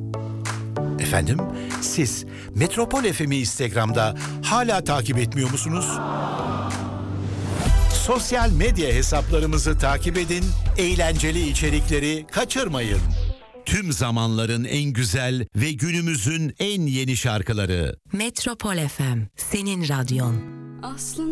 Efendim, siz Metropol FM'i Instagram'da hala takip etmiyor musunuz? Sosyal medya hesaplarımızı takip edin, eğlenceli içerikleri kaçırmayın. Tüm zamanların en güzel ve günümüzün en yeni şarkıları. Metropol FM, senin radyon. Aslında